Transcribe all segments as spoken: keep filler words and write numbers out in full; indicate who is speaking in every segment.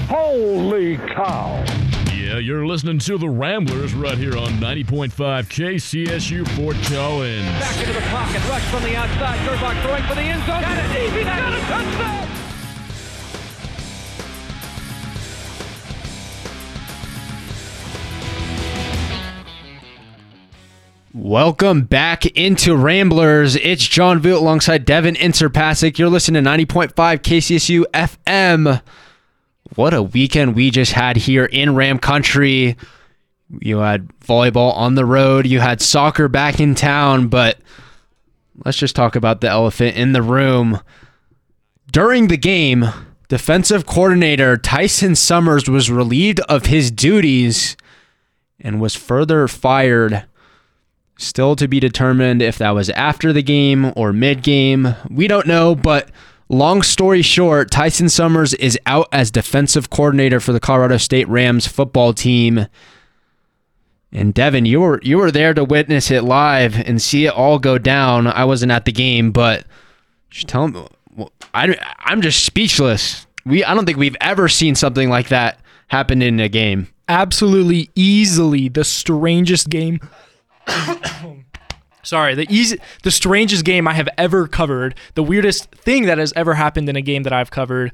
Speaker 1: Holy cow.
Speaker 2: Yeah, you're listening to the Ramblers right here on ninety point five K C S U Fort Collins.
Speaker 3: Back into the pocket, rush from the outside. Gerbach throwing for the end zone. Got it, easy, got a touchdown.
Speaker 4: Welcome back into Ramblers. It's John Voot alongside Devin Inserpasic. You're listening to ninety point five K C S U F M. What a weekend we just had here in Ram Country. You had volleyball on the road. You had soccer back in town, but let's just talk about the elephant in the room. During the game, defensive coordinator Tyson Summers was relieved of his duties and was further fired. Still to be determined if that was after the game or mid-game. We don't know, but long story short, Tyson Summers is out as defensive coordinator for the Colorado State Rams football team. And Devin, you were you were there to witness it live and see it all go down. I wasn't at the game, but just tell me, I, I'm just speechless. We I don't think we've ever seen something like that happen in a game.
Speaker 5: Absolutely, easily the strangest game. Sorry, the easy, the strangest game I have ever covered. The weirdest thing that has ever happened in a game that I've covered.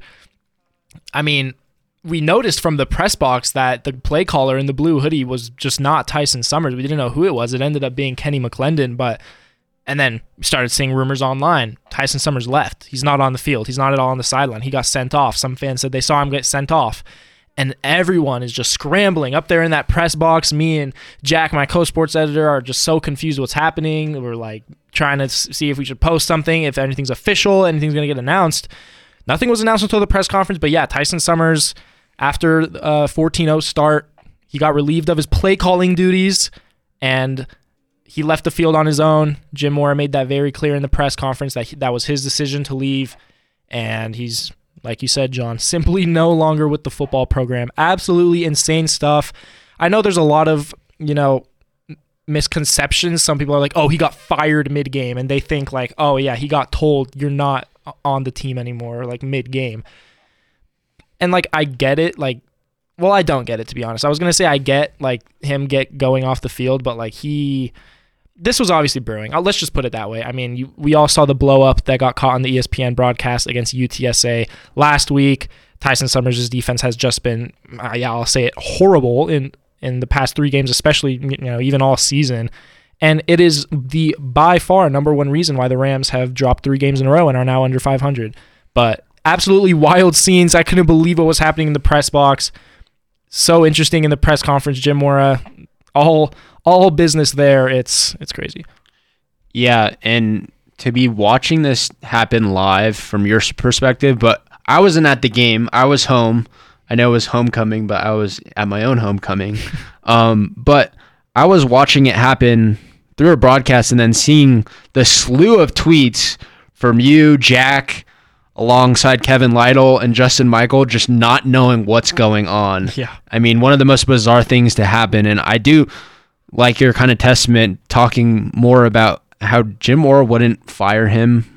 Speaker 5: I mean, we noticed from the press box that the play caller in the blue hoodie was just not Tyson Summers. We didn't know who it was. It ended up being Kenny McClendon, but and then we started seeing rumors online. Tyson Summers left. He's not on the field. He's not at all on the sideline. He got sent off. Some fans said they saw him get sent off. And everyone is just scrambling up there in that press box. Me and Jack, my co-sports editor, are just so confused what's happening. We're like trying to see if we should post something, if anything's official, anything's going to get announced. Nothing was announced until the press conference. But yeah, Tyson Summers, after a fourteen oh start, he got relieved of his play calling duties and he left the field on his own. Jim Mora made that very clear in the press conference that he, that was his decision to leave. And he's, like you said, John, simply no longer with the football program. Absolutely insane stuff. I know there's a lot of, you know, misconceptions. Some people are like, oh, he got fired mid-game, and they think like, oh, yeah, he got told you're not on the team anymore, like mid-game. And, like, I get it. Like, well, I don't get it, to be honest. I was going to say I get, like, him get going off the field, but, like, he... This was obviously brewing. Uh, let's just put it that way. I mean, you, we all saw the blow-up that got caught on the E S P N broadcast against U T S A last week. Tyson Summers' defense has just been, uh, yeah, I'll say it, horrible in, in the past three games, especially, you know, even all season. And it is the, by far, number one reason why the Rams have dropped three games in a row and are now under five hundred. But absolutely wild scenes. I couldn't believe what was happening in the press box. So interesting in the press conference. Jim Mora, all... All business there. It's it's crazy.
Speaker 4: Yeah, and to be watching this happen live from your perspective, but I wasn't at the game. I was home. I know it was homecoming, but I was at my own homecoming. um, but I was watching it happen through a broadcast and then seeing the slew of tweets from you, Jack, alongside Kevin Lytle and Justin Michael, just not knowing what's going on.
Speaker 5: Yeah.
Speaker 4: I mean, one of the most bizarre things to happen, and I do... like your kind of testament, talking more about how Jim Mora wouldn't fire him